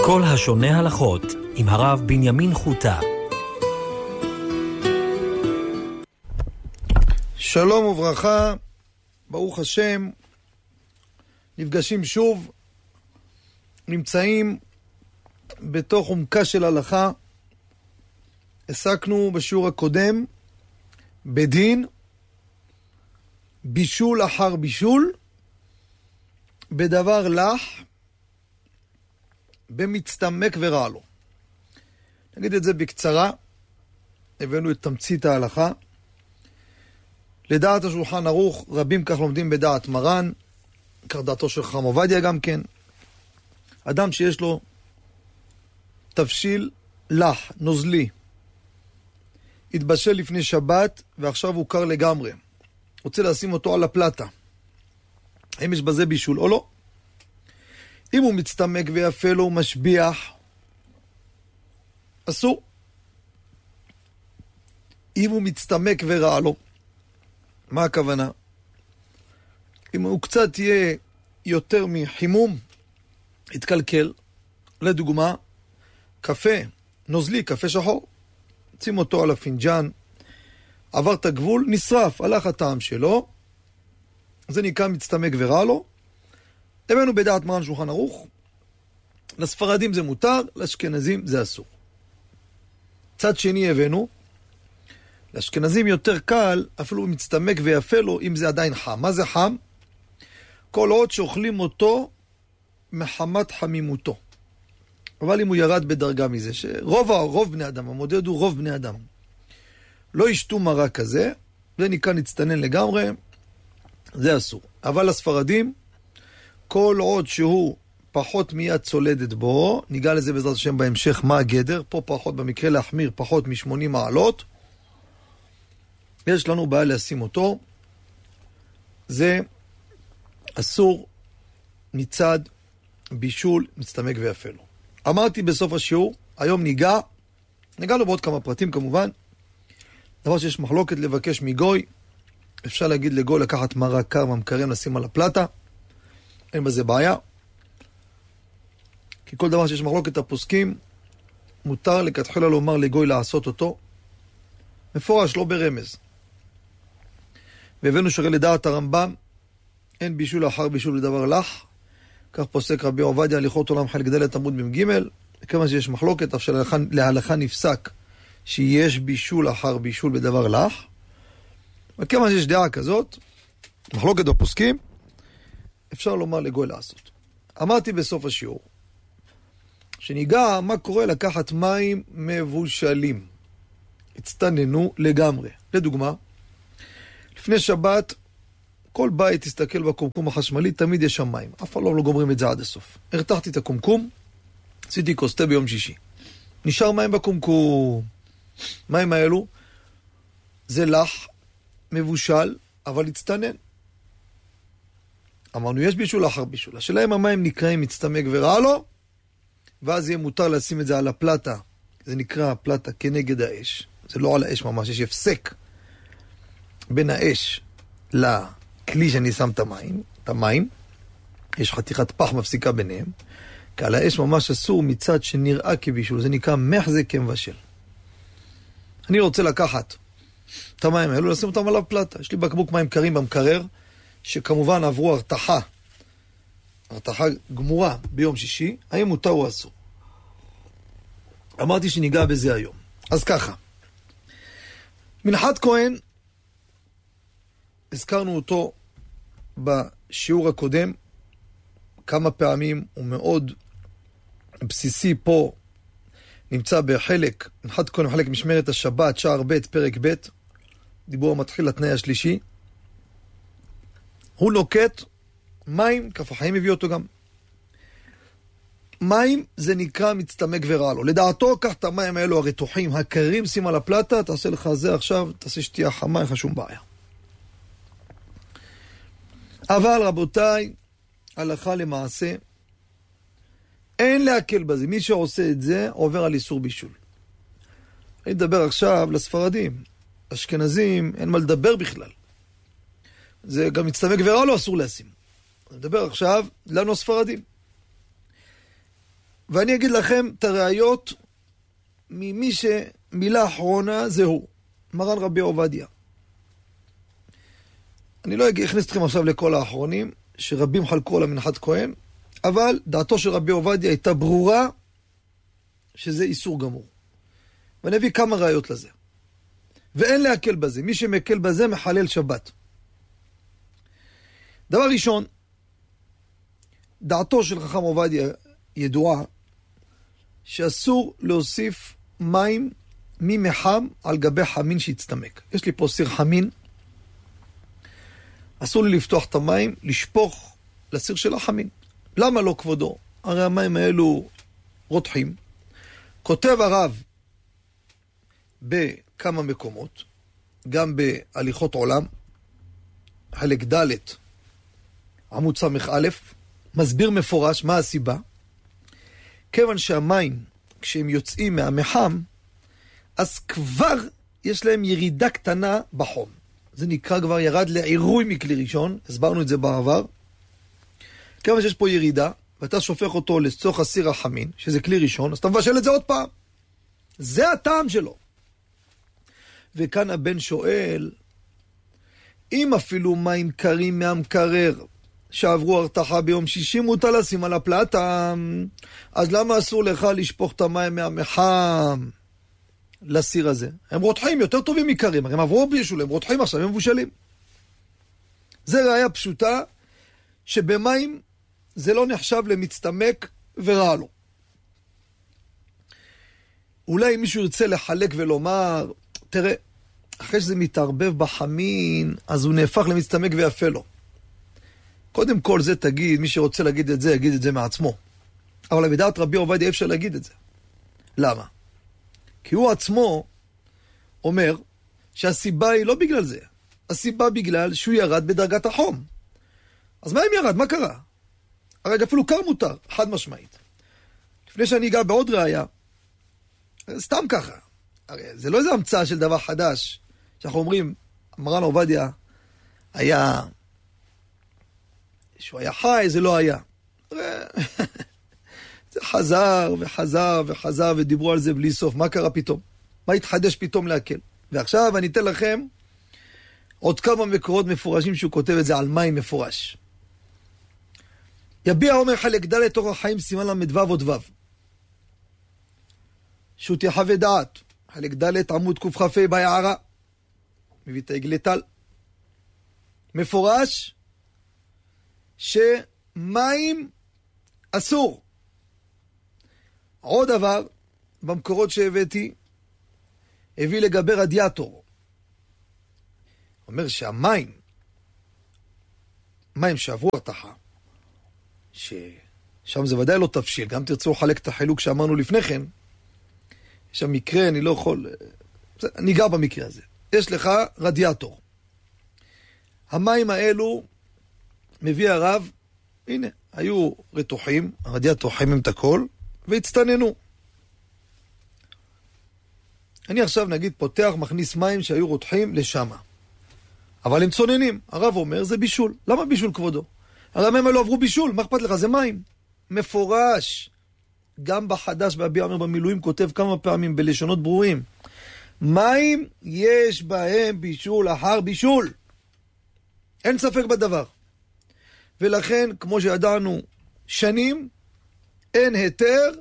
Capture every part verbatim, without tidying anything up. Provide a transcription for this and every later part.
כל השונה הלכות עם הרב בנימין חוטה. שלום וברכה, ברוך השם, נפגשים שוב, נמצאים בתוך עומקה של הלכה. עסקנו בשיעור הקודם בדין, בישול אחר בישול, בדבר לח, במצטמק ורע לו. נגיד את זה בקצרה, הבאנו את תמצית ההלכה. לדעת השולחן ערוך, רבים כך לומדים בדעת מרן, כך דעתו של חכם עובדיה גם כן. אדם שיש לו תבשיל לח, נוזלי, התבשל לפני שבת ועכשיו הוא קר לגמרי, רוצה לשים אותו על הפלטה, האם יש בזה בישול או לא? אם הוא מצטמק ויפה לו, הוא משביח, אסור. אם הוא מצטמק ורע לו, מה הכוונה? אם הוא קצת יהיה יותר מחימום, יתקלקל. לדוגמה, קפה נוזלי, קפה שחור, שים אותו על הפינג'אן, עבר את הגבול, נשרף, הלך הטעם שלו, זה נקרא מצטמק ורע לו. הבאנו בדעת מרן שולחן ערוך, לספרדים זה מותר, לאשכנזים זה אסור. צד שני הבאנו, לאשכנזים יותר קל, אפילו מצטמק ויפה לו, אם זה עדיין חם. מה זה חם? כל עוד שאוכלים אותו מחמת חמימותו. אבל אם הוא ירד בדרגה מזה, שרוב רוב בני אדם, המודד הוא רוב בני אדם, לא ישתו מרק כזה, זה נקרא נצטנן לגמרי, זה אסור. אבל הספרדים, כל עוד שהוא פחות מיד צולדת בו, ניגע לזה בעזרת השם בהמשך מה הגדר, פה פחות במקרה להחמיר, פחות מ-שמונים מעלות, יש לנו בעיה לשים אותו, זה אסור מצד בישול מצטמק ויפה לו. אמרתי בסוף השיעור, היום ניגע, ניגע לו בעוד כמה פרטים כמובן, דבר שיש מחלוקת לבקש מגוי, אפשר להגיד לגוי לקחת מרק קר ממקרם לשים על הפלטה, אין בזה בעיה, כי כל דבר שיש מחלוקת הפוסקים, מותר לכתחילה לומר לגוי לעשות אותו, מפורש, לא ברמז. והבאנו שרי לדעת הרמב"ם, אין בישול אחר בישול לדבר לח, כך פוסק רבי עובדיה הליכות עולם חלק ד' עמוד במג', כמה שיש מחלוקת, אף שלהלכה נפסק שיש בישול אחר בישול בדבר לח, וכמה שיש דעה כזאת, מחלוקת בפוסקים, אפשר לומר לגוי לעשות. אמרתי בסוף השיעור, שניגע מה קורה לקחת מים מבושלים, הצטננו לגמרי. לדוגמה, לפני שבת, כל בית תסתכל בקומקום החשמלי, תמיד יש שם מים. אף פעם לא גומרים את זה עד הסוף. הרתחתי את הקומקום, עשיתי כוסתה ביום שישי. נשאר מים בקומקום. מים האלו, זה לח, מבושל, אבל הצטנן. אמרנו, יש בישול אחר בישול. השאלה אם המים נקראים מצטמק ורע לו, ואז יהיה מותר לשים את זה על הפלטה. זה נקרא פלטה כנגד האש. זה לא על האש ממש, יש הפסק בין האש לכלי שאני שם את המים, את המים, יש חתיכת פח מפסיקה ביניהם, כי על האש ממש אסור מצד שנראה כבישול, זה נקרא מחזק כמבשל. אני רוצה לקחת את המים האלו, לשים אותם על הפלטה. יש לי בקבוק מים קרים במקרר, שכמובן עברו הרתחה, הרתחה גמורה ביום שישי, האם מותר או אסור? אמרתי שניגע בזה היום. אז ככה, מנחת כהן, הזכרנו אותו בשיעור הקודם, כמה פעמים, הוא מאוד בסיסי פה, נמצא בחלק, מנחת כהן בחלק משמרת השבת, שער ב' פרק ב', דיבור המתחיל לתנאי השלישי, הוא נוקט מים, כף החיים הביא אותו גם. מים זה נקרא מצטמק ורע לו. לדעתו, קח את המים האלו הרתוחים, הקרים, שים על הפלטה, תעשה לך זה עכשיו, תעשה שתייה חמה, אין לך שום בעיה. אבל רבותיי, הלכה למעשה, אין להקל בזה. מי שעושה את זה, עובר על איסור בישול. אני מדבר עכשיו לספרדים. אשכנזים, אין מה לדבר בכלל. זה גם מצטמק ורע לו, אסור לשים. אני מדבר עכשיו לנו הספרדים. ואני אגיד לכם את הראיות ממי שמילה אחרונה זהו, מרן רבי עובדיה. אני לא אכניס אתכם עכשיו לכל האחרונים, שרבים חלקו על המנחת כהן, אבל דעתו של רבי עובדיה הייתה ברורה, שזה איסור גמור. ואני אביא כמה ראיות לזה. ואין להקל בזה. מי שמקל בזה מחלל שבת. דבר ראשון, דעתו של חכם עובדיה ידועה, שאסור להוסיף מים ממחם על גבי חמין שהצטמק. יש לי פה סיר חמין, אסור לי לפתוח את המים, לשפוך לסיר של החמין. למה לא כבודו? הרי המים האלו רותחים. כותב הרב בכמה מקומות, גם בהליכות עולם, חלק ד' עמוד סמך א', מסביר מפורש מה הסיבה. כיוון שהמים, כשהם יוצאים מהמחם, אז כבר יש להם ירידה קטנה בחום. זה נקרא כבר ירד לעירוי מכלי ראשון, הסברנו את זה בעבר. כיוון שיש פה ירידה, ואתה שופך אותו לצורך הסיר החמין, שזה כלי ראשון, אז אתה מבשל את זה עוד פעם. זה הטעם שלו. וכאן הבן שואל, אם אפילו מים קרים מהמקרר, שעברו הרתחה ביום שישי, מותר לשים על הפלטה, אז למה אסור לך לשפוך את המים מהמחם לסיר הזה? הם רותחים יותר טובים מקרים, הם עברו בישול, הם רותחים עכשיו, הם מבושלים. זה ראיה פשוטה, שבמים זה לא נחשב למצטמק ורע לו. אולי מישהו ירצה לחלק ולומר, תראה, אחרי שזה מתערבב בחמין, אז הוא נהפך למצטמק ויפה לו. קודם כל זה תגיד, מי שרוצה להגיד את זה, יגיד את זה מעצמו. אבל בדעת רבי עובדיה אי אפשר להגיד את זה. למה? כי הוא עצמו אומר שהסיבה היא לא בגלל זה. הסיבה בגלל שהוא ירד בדרגת החום. אז מה אם ירד? מה קרה? הרי אפילו קר מותר, חד משמעית. לפני שאני אגע בעוד ראיה, סתם ככה. הרי זה לא איזה המצאה של דבר חדש, שאנחנו אומרים, מרן עובדיה היה, שהוא היה חי, זה לא היה. זה חזר וחזר וחזר ודיברו על זה בלי סוף. מה קרה פתאום? מה התחדש פתאום להקל? ועכשיו אני אתן לכם עוד כמה מקורות מפורשים שהוא כותב את זה על מים מפורש. יביע עומר חלק ד' אורח חיים סימן למדו עוד וו. שו"ת יחווה דעת, חלק ד' עמוד קכ"ה בהערה. מביא את העגלי טל. מפורש שמים אסור. עוד דבר, במקורות שהבאתי, הביא לגבי רדיאטור. אומר שהמים, מים שעברו הרתחה, ששם זה ודאי לא תבשיל, גם תרצו לחלק את החילוק שאמרנו לפני כן, יש שם מקרה, אני לא יכול, אני אגע במקרה הזה. יש לך רדיאטור. המים האלו, מביא הרב, הנה, היו רתוחים, הרדיאטור חיימים את הכל, והצטננו. אני עכשיו נגיד פותח, מכניס מים שהיו רותחים לשמה. אבל הם צוננים. הרב אומר, זה בישול. למה בישול כבודו? הרי המים האלו עברו בישול, מה אכפת לך? זה מים. מפורש. גם בחדש באבי עומר במילואים כותב כמה פעמים בלשונות ברורים. מים יש בהם בישול אחר בישול. אין ספק בדבר. ולכן, כמו שידענו שנים, אין היתר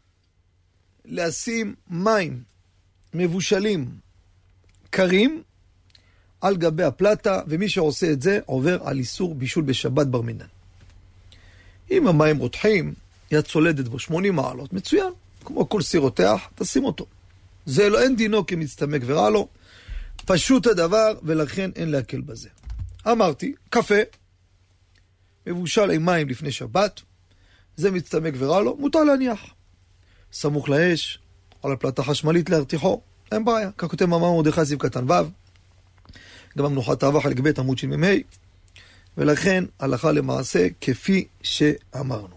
לשים מים מבושלים קרים על גבי הפלטה, ומי שעושה את זה עובר על איסור בישול בשבת בר מינן. אם המים רותחים, יד צולדת בו שמונים מעלות, מצוין. כמו כל סיר רותח, תשים אותו. זה לא, אין דינו כמצטמק ורע לו. פשוט הדבר, ולכן אין להקל בזה. אמרתי, קפה, מבושל עם מים לפני שבת, זה מצטמק ורע לו, מותר להניח. סמוך לאש, על הפלטה חשמלית להרתיחו, אין בעיה. כך כותב מאמר מרדכי סעיף קטן ו', גם המנוחת אהבה חלק ב' עמוד שמ"ה, ולכן הלכה למעשה כפי שאמרנו.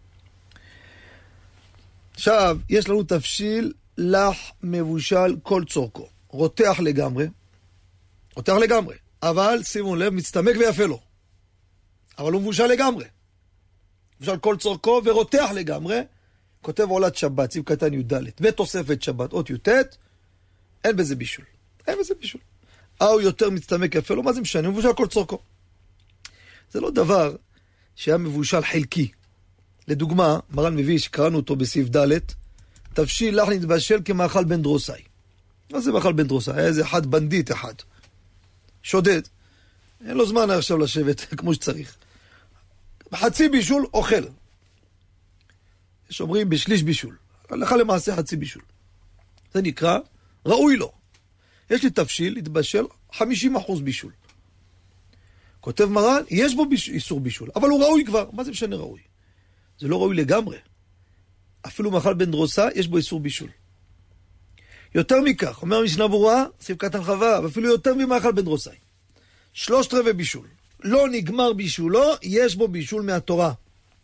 עכשיו, יש לנו תבשיל לח מבושל כל צורכו. רותח לגמרי, רותח לגמרי, אבל שימו לב, מצטמק ויפה לו. אבל הוא מבושל לגמרי. מבושל כל צורכו ורותח לגמרי, כותב עולת שבת, סיב קטן י"ד, ותוספת שבת, אות י"ט, אין בזה בישול. אין בזה בישול. אה, הוא יותר מצטמק יפה לו, מה זה משנה? הוא מבושל כל צורכו. זה לא דבר שהיה מבושל חלקי. לדוגמה, מרן מביא שקראנו אותו בסעיף ד', תבשיל לך נתבשל כמאכל בן דרוסאי. מה זה מאכל בן דרוסאי? היה איזה אחד בנדיט אחד. שודד. אין לו זמן עכשיו לשבת כמו שצריך. חצי בישול אוכל. יש אומרים בשליש בישול. הלכה למעשה חצי בישול. זה נקרא ראוי לו. יש לי תבשיל, התבשל חמישים אחוז בישול. כותב מרן, יש בו ביש... איסור בישול, אבל הוא ראוי כבר. מה זה משנה ראוי? זה לא ראוי לגמרי. אפילו מאכל בן דרוסה, יש בו איסור בישול. יותר מכך, אומר משנה ברורה, סיב קטן חווה, ואפילו יותר ממאכל בן דרוסאי. שלושת רבעי בישול. לא נגמר בישולו, יש בו בישול מהתורה.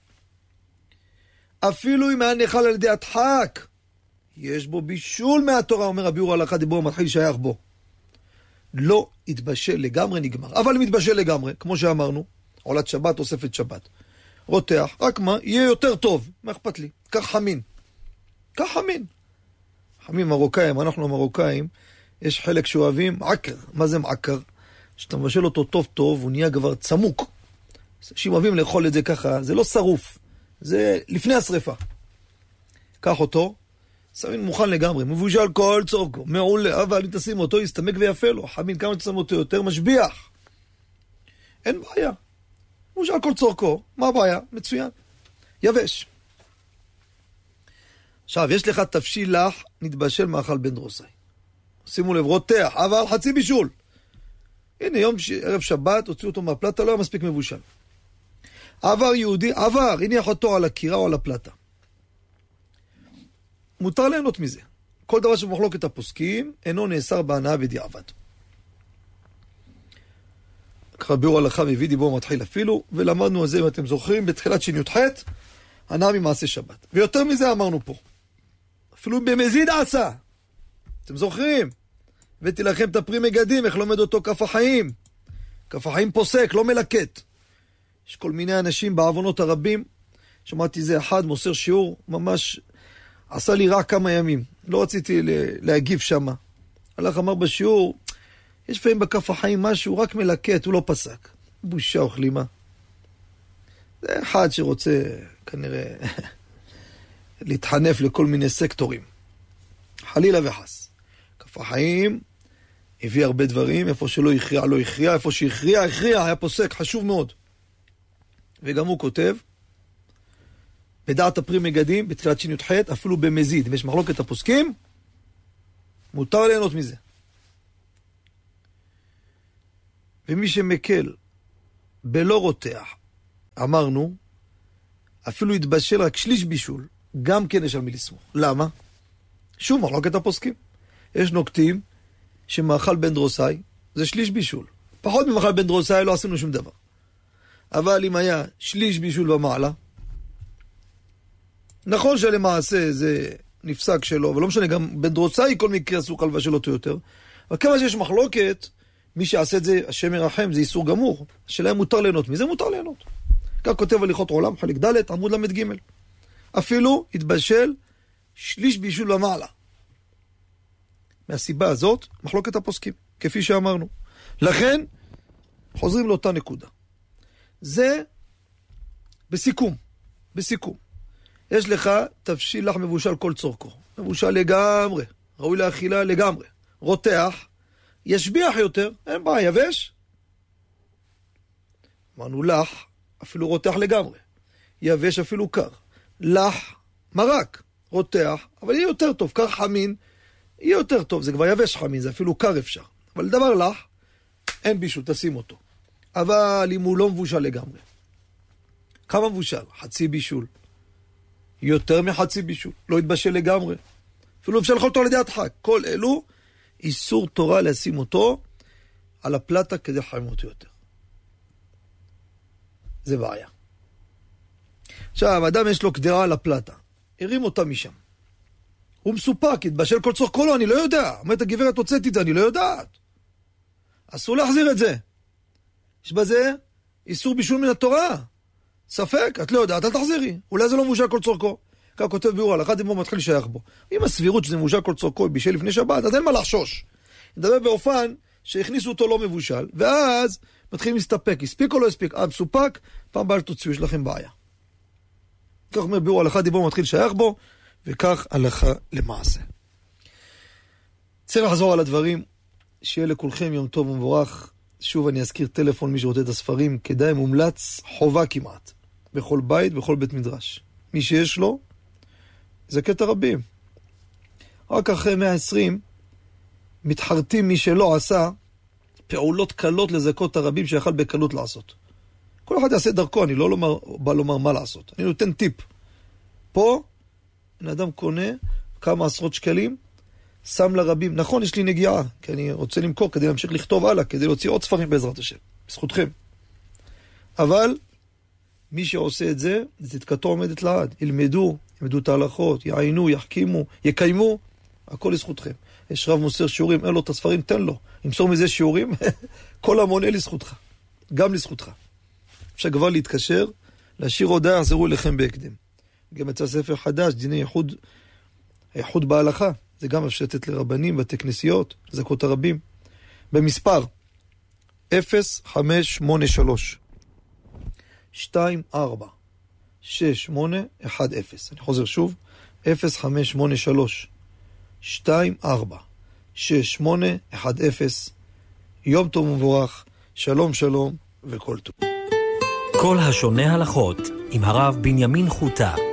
אפילו אם היה נאכל על ידי הדחק, יש בו בישול מהתורה, אומר הביאור ההלכה דיבור המתחיל שייך בו. לא התבשל לגמרי, נגמר. אבל אם התבשל לגמרי, כמו שאמרנו, עולת שבת, תוספת שבת. רותח, רק מה? יהיה יותר טוב. מה אכפת לי? כך חמין. כך חמין. חמים מרוקאים, אנחנו המרוקאים, יש חלק שאוהבים עקר. מה זה מעקר? כשאתה מבשל אותו טוב טוב, הוא נהיה כבר צמוק. אנשים אוהבים לאכול את זה ככה, זה לא שרוף. זה לפני השריפה. קח אותו, סמין מוכן לגמרי, מבושל כל צורכו, מעולה, אבל אם תשים אותו, יסתמק ויפה לו. חמין, כמה תשים אותו יותר, משביח. אין בעיה. מבושל כל צורכו, מה הבעיה? מצוין. יבש. עכשיו, יש לך תבשיל לך, נתבשל מאכל בן דרוסאי. שימו לב, רותח, אבל חצי בישול. הנה, יום ש... ערב שבת, הוציאו אותו מהפלטה, לא היה מספיק מבושל. עבר יהודי, עבר, הניח אותו על הקירה או על הפלטה. מותר ליהנות מזה. כל דבר שבמחלוקת הפוסקים, אינו נאסר בהנאה בדיעבד. ככה ביאור ההלכה מביא דיבור מתחיל אפילו, ולמדנו על זה, אם אתם זוכרים, בתחילת ש"ח, הנאה ממעשה שבת. ויותר מזה אמרנו פה. אפילו במזיד עשה. אתם זוכרים? הבאתי לכם את הפרי מגדים, איך לומד אותו כף החיים. כף החיים פוסק, לא מלקט. יש כל מיני אנשים בעוונות הרבים. שמעתי זה אחד, מוסר שיעור, ממש עשה לי רע כמה ימים. לא רציתי להגיב שמה. הלך אמר בשיעור, יש פעמים בכף החיים משהו, רק מלקט, הוא לא פסק. בושה וכלימה. זה אחד שרוצה כנראה להתחנף לכל מיני סקטורים. חלילה וחס. כף החיים הביא הרבה דברים, איפה שלא הכריע, לא הכריע, איפה שהכריע, הכריע, היה פוסק, חשוב מאוד. וגם הוא כותב, בדעת הפרי מגדים, בתחילת ש"ח, אפילו במזיד, אם יש מחלוקת הפוסקים, מותר ליהנות מזה. ומי שמקל בלא רותח, אמרנו, אפילו יתבשל רק שליש בישול, גם כן יש על מי לסמוך. למה? שוב, מחלוקת הפוסקים. יש נוקטים שמאכל בן דרוסאי, זה שליש בישול. פחות ממאכל בן דרוסאי לא עשינו שום דבר. אבל אם היה שליש בישול במעלה, נכון שלמעשה זה נפסק שלו, ולא משנה, גם בן דרוסאי כל מקרה אסור לבשל אותו יותר. אבל כמה שיש מחלוקת, מי שעשה את זה, השם ירחם, זה איסור גמור. השאלה אם מותר ליהנות. מזה מותר ליהנות. כך כותב הליכות עולם, חלק ד' עמוד למד ג'. אפילו התבשל שליש בישול במעלה. מהסיבה הזאת, מחלוקת הפוסקים, כפי שאמרנו. לכן, חוזרים לאותה נקודה. זה בסיכום. בסיכום. יש לך תבשיל לך מבושל כל צורכו. מבושל לגמרי. ראוי לאכילה לגמרי. רותח. ישביח יותר. אין בעיה. יבש. אמרנו לך. אפילו רותח לגמרי. יבש אפילו קר. לך. מרק. רותח. אבל יהיה יותר טוב. קר חמין. יהיה יותר טוב. זה כבר יבש חמין. זה אפילו קר אפשר. אבל דבר לך. אין בישול. תשים אותו. אבל אם הוא לא מבושל לגמרי. כמה מבושל? חצי בישול. יותר מחצי בישול. לא יתבשל לגמרי. אפילו אפשר לאכול אותו על ידי הדחק. כל אלו, איסור תורה לשים אותו על הפלטה כדי לחמם אותו יותר. זה בעיה. עכשיו, האדם יש לו קדרה על הפלטה. הרים אותה משם. הוא מסופק, יתבשל כל צורך כולו, אני לא יודע. אומרת הגברת, הוצאתי את זה, אני לא יודעת. אסור להחזיר את זה. יש בזה איסור בישול מן התורה. ספק, את לא יודעת, אל תחזירי. אולי זה לא מבושל כל צורכו. כך כותב ביאור ההלכה, דיבור מתחיל שייך בו. אם הסבירות שזה מבושל כל צורכו בישל לפני שבת, אז אין מה לחשוש. נדבר באופן שהכניסו אותו לא מבושל, ואז מתחילים להסתפק, הספיק או לא הספיק, עד סופק, פעם הבאה תוציאו, יש לכם בעיה. כך אומר ביאור ההלכה, דיבור מתחיל שייך בו, וכך הלכה למעשה. צריך לחזור על הדברים, שיהיה לכולכם יום טוב ומבורך. שוב אני אזכיר טלפון, מי שרוצה את הספרים, כדאי מומלץ, חובה כמעט, בכל בית, בכל בית מדרש. מי שיש לו, זה קטע רבים. רק אחרי מאה ועשרים, מתחרטים מי שלא עשה פעולות קלות לזכות הרבים שיכל בקלות לעשות. כל אחד יעשה דרכו, אני לא לומר, בא לומר מה לעשות. אני נותן טיפ. פה, בן אדם קונה כמה עשרות שקלים, שם לרבים. נכון, יש לי נגיעה, כי אני רוצה למכור כדי להמשיך לכתוב הלאה, כדי להוציא עוד ספרים בעזרת השם. בזכותכם. אבל, מי שעושה את זה, צדקתו עומדת לעד. ילמדו, ילמדו את ההלכות, יעיינו, יחכימו, יקיימו, הכל לזכותכם. יש רב מוסר שיעורים, אין לו את הספרים, תן לו. ימסור מזה שיעורים, כל המונה לזכותך. גם לזכותך. אפשר כבר להתקשר, להשאיר הודעה, יחזרו אליכם בהקדם. גם יצא ספר חדש, דיני ייחוד, ייחוד בהלכה. זה גם אפשר לתת לרבנים, בתי כנסיות, זכות הרבים. במספר אפס חמש שמונה שלוש שתיים ארבע שש שמונה אחת אפס. אני חוזר שוב, אפס חמש שמונה שלוש שתיים ארבע שש שמונה אחת אפס. יום טוב ומבורך, שלום שלום וכל טוב. כל השונה הלכות עם הרב בנימין חוטה.